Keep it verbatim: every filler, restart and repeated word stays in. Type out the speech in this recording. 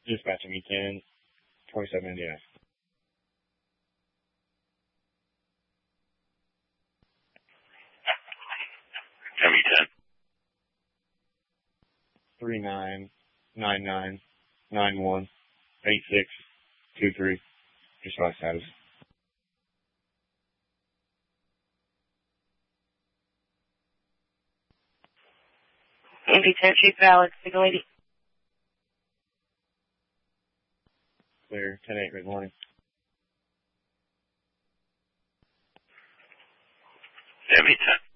Dispatch me ten twenty-seven Indiana. M E ten. Three nine nine nine nine one eight six two three. Just my status. M P ten, Chief Valid, Signal eighty. Clear, ten eight, good morning. M E ten.